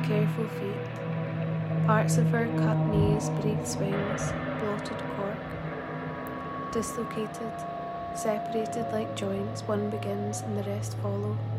careful feet. Parts of her cut knees breathe swings, bloated cork. Dislocated, separated like joints, one begins and the rest follow.